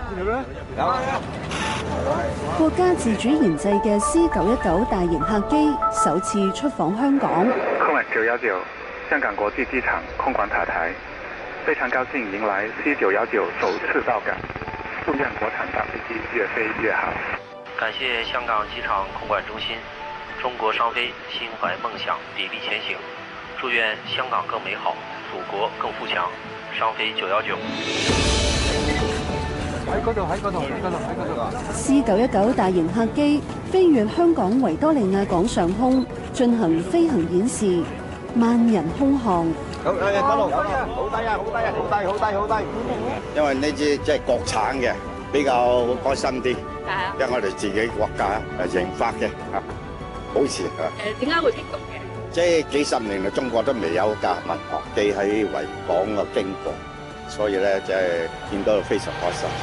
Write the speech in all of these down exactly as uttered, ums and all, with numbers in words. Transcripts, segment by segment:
國家自主研製嘅 C 九一九大型客機首次出訪香港。 空管九一九香港國際機場空管塔台，非常高興迎來 C 九一九首次到港，祝願國產大飛機越飛越好。 感謝香港機場空管中心，中國商飛心懷夢想，砥礪前行，祝願香港更美好，祖國更富強。商飛九一九。 喺嗰度，喺嗰度，喺嗰度，喺嗰度。 C 九一九大型客機飛越香港維多利亞港上空，進行飛行演示，萬人空巷。 好，誒，嗰度，好低啊，好低啊，好低，好低，好低。因為呢支即係國產嘅，比較開心啲。係啊。因為我哋自己國家誒研發嘅啊，好似啊。 誒，點解會激動嘅？ 即係幾十年嚟，中國都未有架民航機喺維港嘅經過。所以咧，即係見到非常開心。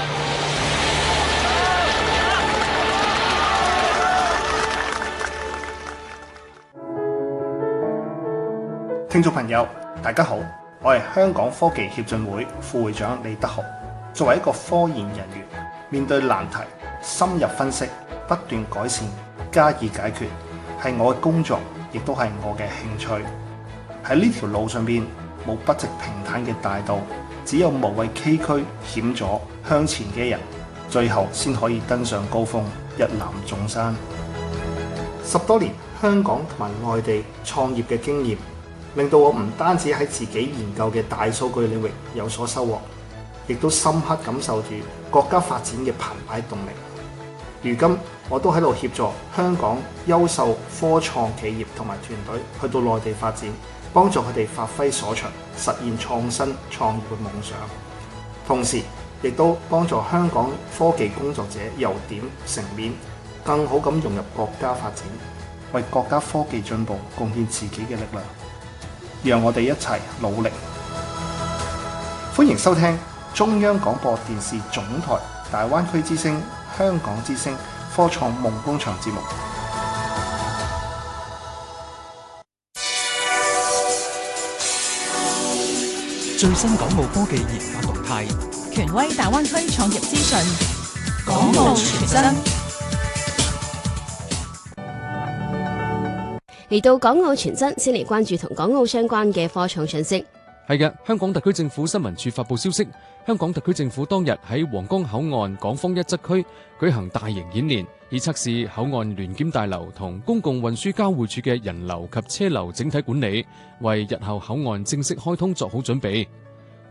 聽眾朋友，大家好，我係香港科技協進會副會長李德豪。作為一個科研人員，面對難題，深入分析，不斷改善，加以解決，係我嘅工作，亦都係我嘅興趣。喺呢條路上邊，冇不直平坦嘅大道，只有無畏崎嶇險阻向前嘅人，最後先可以登上高峰，一覽眾山。十多年香港同埋外地創業嘅經驗，令到我唔單止喺自己研究嘅大數據領域有所收穫，亦都深刻感受住國家發展嘅澎湃動力。如今我都喺度協助香港優秀科創企業同埋團隊去到內地發展，幫助佢哋發揮所長，實現創新創業嘅夢想。同時，亦都幫助香港科技工作者由點成面，更好咁融入國家發展，為國家科技進步貢獻自己嘅力量。讓我哋一齊努力。歡迎收聽中央廣播電視總台大灣區之聲、香港之聲科創夢工場節目。 最新港澳科技研發動態， 權威大灣區創業資訊， 港澳全真。 嚟到港澳全真，先嚟關注同港澳相關嘅科創信息。 係嘅，香港特區政府新聞處發佈消息，香港特區政府當日喺皇崗口岸港方一側區舉行大型演練，以測試口岸聯檢大樓同公共運輸交匯處嘅人流及車流整體管理，為日後口岸正式開通作好準備。